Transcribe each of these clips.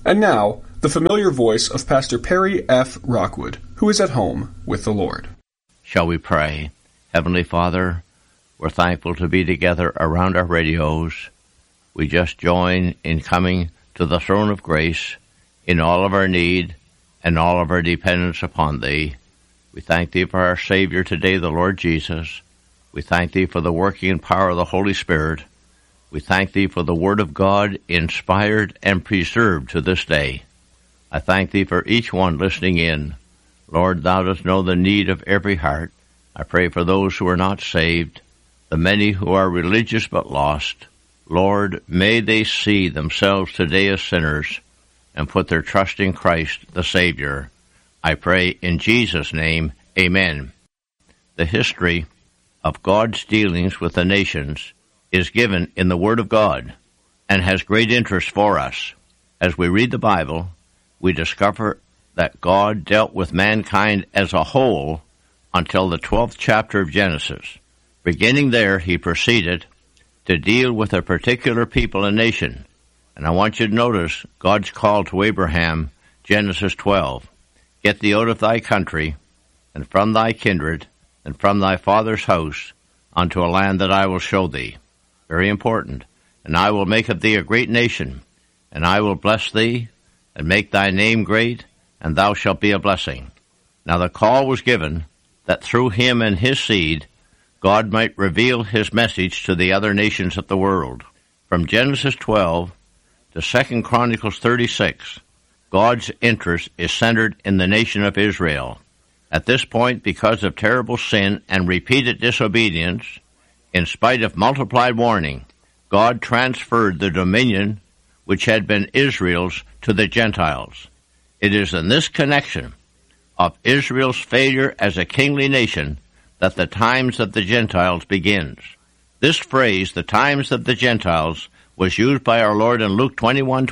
And now, the familiar voice of Pastor Perry F. Rockwood, who is at home with the Lord. Shall we pray? Heavenly Father, we're thankful to be together around our radios. We just join in coming to the throne of grace in all of our need and all of our dependence upon Thee. We thank Thee for our Savior today, the Lord Jesus. We thank Thee for the working and power of the Holy Spirit. We thank Thee for the Word of God inspired and preserved to this day. I thank Thee for each one listening in. Lord, Thou dost know the need of every heart. I pray for those who are not saved, the many who are religious but lost. Lord, may they see themselves today as sinners and put their trust in Christ, the Savior. I pray in Jesus' name, amen. The history of God's dealings with the nations is given in the Word of God and has great interest for us. As we read the Bible, we discover that God dealt with mankind as a whole until the 12th chapter of Genesis. Beginning there, He proceeded to deal with a particular people and nation. And I want you to notice God's call to Abraham, Genesis 12. Get thee out of thy country, and from thy kindred, and from thy father's house, unto a land that I will show thee. Very important. And I will make of thee a great nation, and I will bless thee, and make thy name great, and thou shalt be a blessing. Now the call was given that through him and his seed, God might reveal his message to the other nations of the world. From Genesis 12 to 2 Chronicles 36, God's interest is centered in the nation of Israel. At this point, because of terrible sin and repeated disobedience, in spite of multiplied warning, God transferred the dominion which had been Israel's to the Gentiles. It is in this connection of Israel's failure as a kingly nation that the times of the Gentiles begins. This phrase, the times of the Gentiles, was used by our Lord in Luke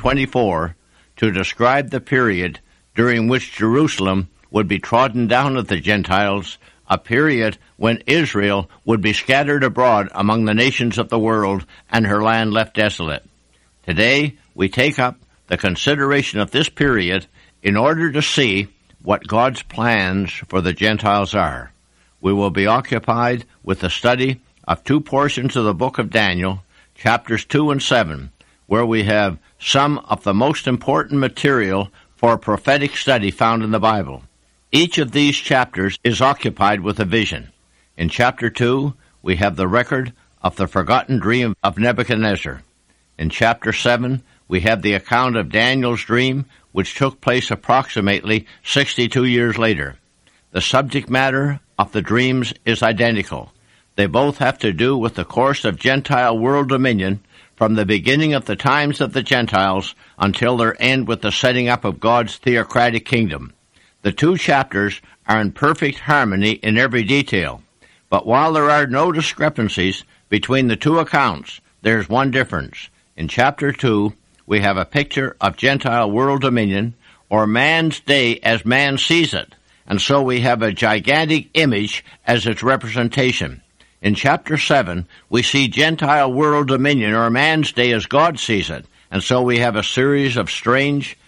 21:24 to describe the period during which Jerusalem would be trodden down of the Gentiles, a period when Israel would be scattered abroad among the nations of the world and her land left desolate. Today, we take up the consideration of this period in order to see what God's plans for the Gentiles are. We will be occupied with the study of two portions of the book of Daniel, chapters 2 and 7, where we have some of the most important material for prophetic study found in the Bible. Each of these chapters is occupied with a vision. In chapter 2, we have the record of the forgotten dream of Nebuchadnezzar. In chapter 7, we have the account of Daniel's dream, which took place approximately 62 years later. The subject matter of the dreams is identical. They both have to do with the course of Gentile world dominion from the beginning of the times of the Gentiles until their end with the setting up of God's theocratic kingdom. The two chapters are in perfect harmony in every detail. But while there are no discrepancies between the two accounts, there's one difference. In chapter 2, we have a picture of Gentile world dominion, or man's day as man sees it, and so we have a gigantic image as its representation. In chapter 7, we see Gentile world dominion, or man's day as God sees it, and so we have a series of strange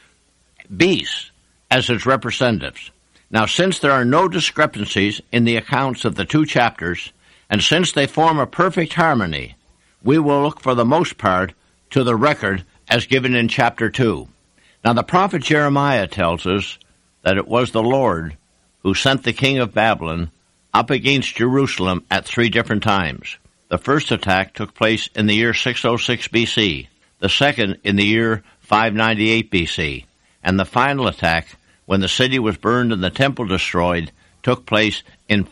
beasts as its representatives. Now, since there are no discrepancies in the accounts of the two chapters, and since they form a perfect harmony, we will look for the most part to the record as given in chapter 2. Now, the prophet Jeremiah tells us that it was the Lord who sent the king of Babylon up against Jerusalem at 3 different times. The first attack took place in the year 606 BC, the second in the year 598 BC, and the final attack, when the city was burned and the temple destroyed, took place in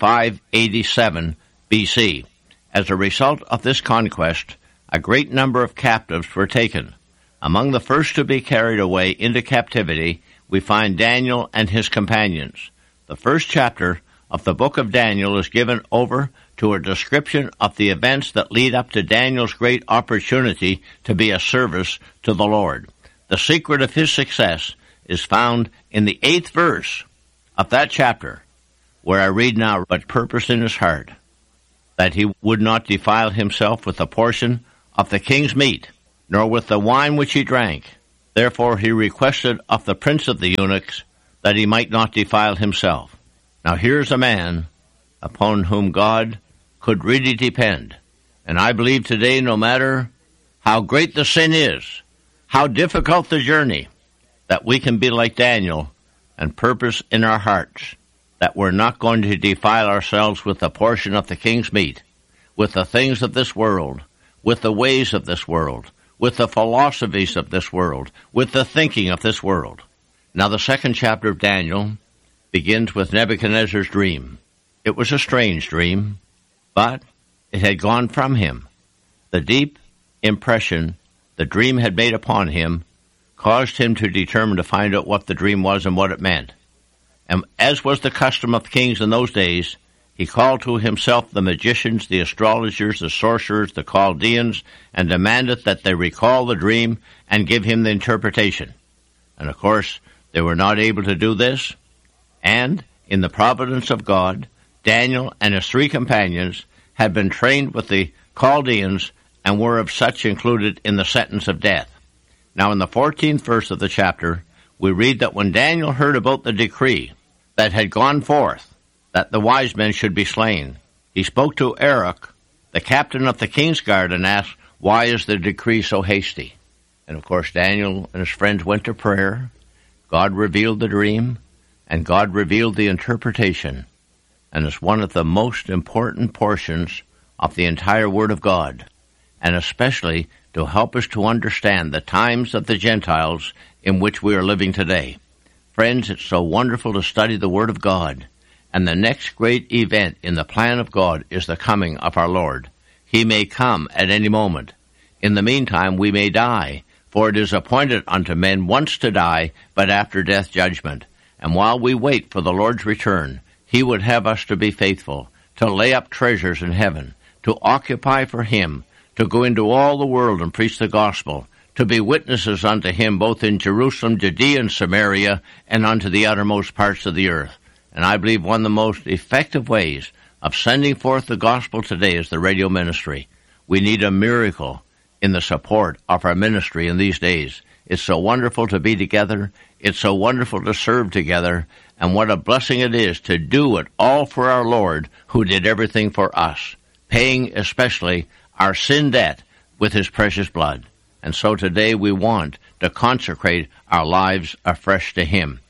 587 BC. As a result of this conquest, a great number of captives were taken. Among the first to be carried away into captivity, we find Daniel and his companions. The first chapter of the book of Daniel is given over to a description of the events that lead up to Daniel's great opportunity to be a service to the Lord. The secret of his success is found in the 8th verse of that chapter, where I read now, "But purpose in his heart, that he would not defile himself with a portion of the king's meat, nor with the wine which he drank. Therefore he requested of the prince of the eunuchs that he might not defile himself. Now here's a man upon whom God could really depend. And I believe today, no matter how great the sin is, how difficult the journey, that we can be like Daniel and purpose in our hearts that we're not going to defile ourselves with a portion of the king's meat, with the things of this world, with the ways of this world, with the philosophies of this world, with the thinking of this world. Now the second chapter of Daniel begins with Nebuchadnezzar's dream. It was a strange dream, but it had gone from him. The deep impression the dream had made upon him caused him to determine to find out what the dream was and what it meant. And as was the custom of kings in those days, he called to himself the magicians, the astrologers, the sorcerers, the Chaldeans, and demanded that they recall the dream and give him the interpretation. And of course, they were not able to do this. And in the providence of God, Daniel and his 3 companions had been trained with the Chaldeans and were of such included in the sentence of death. Now in the 14th verse of the chapter, we read that when Daniel heard about the decree that had gone forth, that the wise men should be slain, he spoke to Arioch, the captain of the king's guard, and asked, "Why is the decree so hasty?" And of course Daniel and his friends went to prayer. God revealed the dream, and God revealed the interpretation. And it's one of the most important portions of the entire Word of God, and especially to help us to understand the times of the Gentiles in which we are living today. Friends, it's so wonderful to study the Word of God, and the next great event in the plan of God is the coming of our Lord. He may come at any moment. In the meantime, we may die, for it is appointed unto men once to die, but after death judgment. And while we wait for the Lord's return, He would have us to be faithful, to lay up treasures in heaven, to occupy for Him, to go into all the world and preach the gospel, to be witnesses unto Him both in Jerusalem, Judea, and Samaria, and unto the uttermost parts of the earth. And I believe one of the most effective ways of sending forth the gospel today is the radio ministry. We need a miracle in the support of our ministry in these days. It's so wonderful to be together. It's so wonderful to serve together. And what a blessing it is to do it all for our Lord, who did everything for us, paying especially our sin debt with His precious blood. And so today we want to consecrate our lives afresh to Him.